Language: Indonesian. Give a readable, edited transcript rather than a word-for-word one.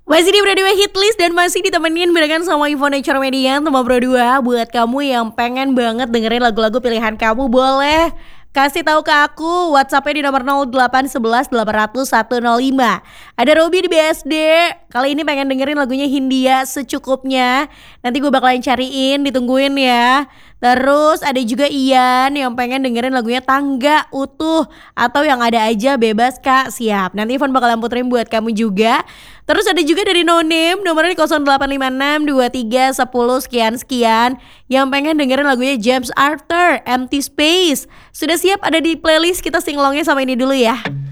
Masih di Pro 2 Hitlist dan masih ditemenin barengan sama Info Nature Media. Tema Pro 2, buat kamu yang pengen banget dengerin lagu-lagu pilihan kamu, boleh kasih tahu ke aku. WhatsApp-nya di nomor 0811 800 105. Ada Robi di BSD. Kali ini pengen dengerin lagunya Hindia secukupnya. Nanti gue bakalan cariin, ditungguin ya. Terus ada juga Ian yang pengen dengerin lagunya Tangga Utuh atau yang ada aja bebas kak, siap. Nanti Ivan bakalan puterin buat kamu juga. Terus ada juga dari No Name, nomornya di 0856 23 10 sekian-sekian yang pengen dengerin lagunya James Arthur, Empty Space. Sudah siap ada di playlist, kita singlongnya sama ini dulu ya.